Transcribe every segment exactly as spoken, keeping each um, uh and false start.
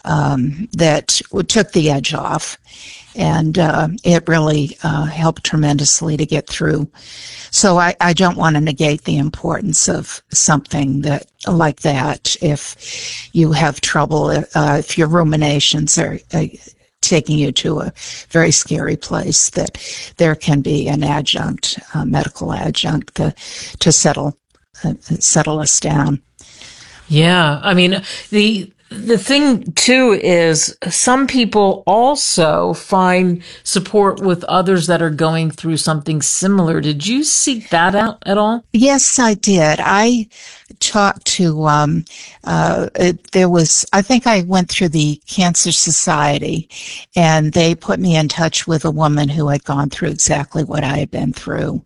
um, that took the edge off. And uh, it really uh, helped tremendously to get through. So I, I don't want to negate the importance of something that like that if you have trouble, uh, if your ruminations are uh, taking you to a very scary place, that there can be an adjunct, a medical adjunct to, to settle uh, settle us down. Yeah, I mean, the the thing too is some people also find support with others that are going through something similar. Did you seek that out at all? Yes, I did. I talked to, um, uh, it, there was, I think I went through the Cancer Society, and they put me in touch with a woman who had gone through exactly what I had been through.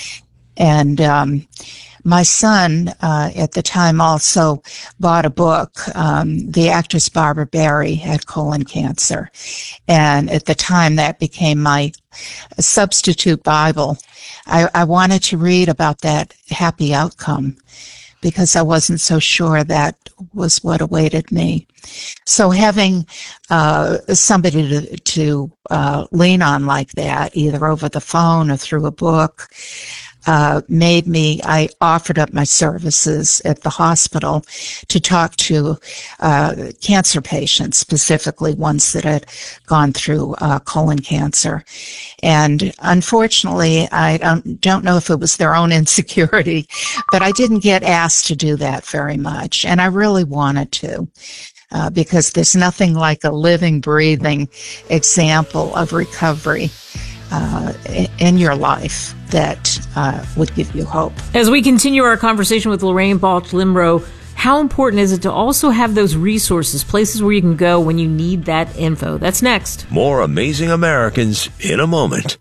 And, um, my son, uh, at the time also bought a book. Um, the actress Barbara Barry had colon cancer. And at the time that became my substitute Bible. I, I wanted to read about that happy outcome because I wasn't so sure that was what awaited me. So having uh, somebody to, to uh, lean on like that, either over the phone or through a book, Uh, made me, I offered up my services at the hospital to talk to uh, cancer patients, specifically ones that had gone through uh, colon cancer. And unfortunately, I don't, don't know if it was their own insecurity, but I didn't get asked to do that very much. And I really wanted to. Uh, because there's nothing like a living, breathing example of recovery uh, in your life that uh, would give you hope. As we continue our conversation with Lorraine Balch Limro, how important is it to also have those resources, places where you can go when you need that info? That's next. More Amazing Americans in a moment.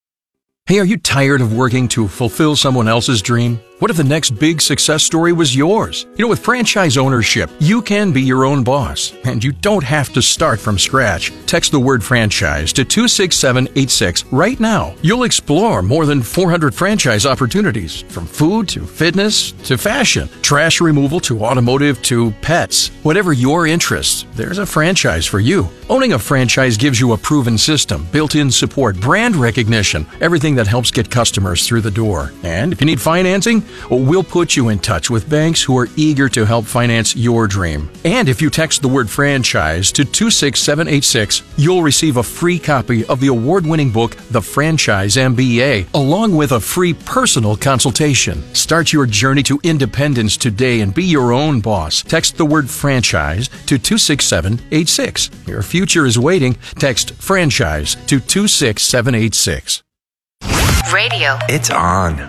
Hey, are you tired of working to fulfill someone else's dream? What if the next big success story was yours? You know, with franchise ownership, you can be your own boss, and you don't have to start from scratch. Text the word franchise to two six seven eight six right now. You'll explore more than four hundred franchise opportunities, from food to fitness to fashion, trash removal to automotive to pets. Whatever your interests, there's a franchise for you. Owning a franchise gives you a proven system, built-in support, brand recognition, everything that helps get customers through the door. And if you need financing, well, we'll put you in touch with banks who are eager to help finance your dream. And if you text the word franchise to two six seven eight six, you'll receive a free copy of the award-winning book, The Franchise M B A, along with a free personal consultation. Start your journey to independence today and be your own boss. Text the word franchise to two six seven eight six. Your future is waiting. Text franchise to two six seven eight six. Radio. It's on.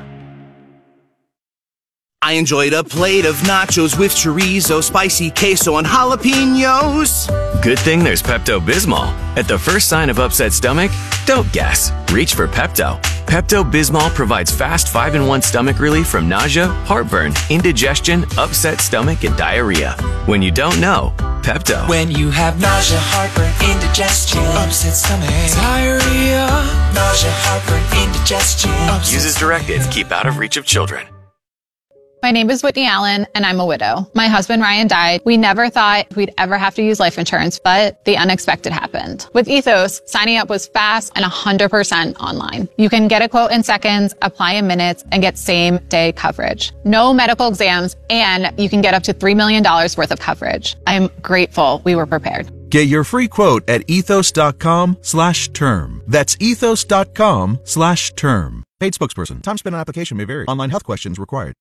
I enjoyed a plate of nachos with chorizo, spicy queso, and jalapenos. Good thing there's Pepto-Bismol. At the first sign of upset stomach, don't guess. Reach for Pepto. Pepto-Bismol provides fast five in one stomach relief from nausea, heartburn, indigestion, upset stomach, and diarrhea. When you don't know, Pepto. When you have nausea, heartburn, indigestion, upset stomach, diarrhea, nausea, heartburn, indigestion. Use as directed. Keep out of reach of children. My name is Whitney Allen, and I'm a widow. My husband, Ryan, died. We never thought we'd ever have to use life insurance, but the unexpected happened. With Ethos, signing up was fast and one hundred percent online. You can get a quote in seconds, apply in minutes, and get same-day coverage. No medical exams, and you can get up to three million dollars worth of coverage. I'm grateful we were prepared. Get your free quote at ethos.com slash term. That's ethos.com slash term. Paid spokesperson. Time spent on application may vary. Online health questions required.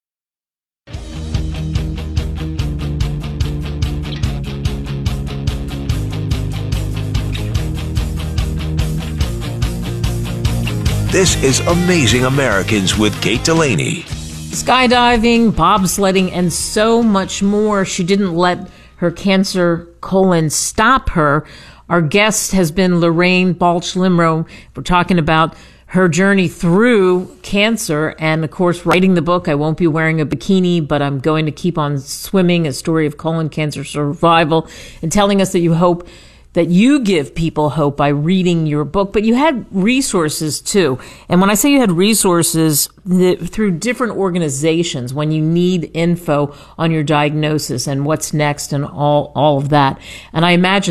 This is Amazing Americans with Kate Delaney. Skydiving, bobsledding, and so much more. She didn't let her cancer colon stop her. Our guest has been Lorraine Balch Limro. We're talking about her journey through cancer and, of course, writing the book, I Won't Be Wearing a Bikini, but I'm Going to Keep on Swimming, a story of colon cancer survival, and telling us that you hope that you give people hope by reading your book. But you had resources, too. And when I say you had resources the, through different organizations, when you need info on your diagnosis and what's next and all, all of that. And I imagine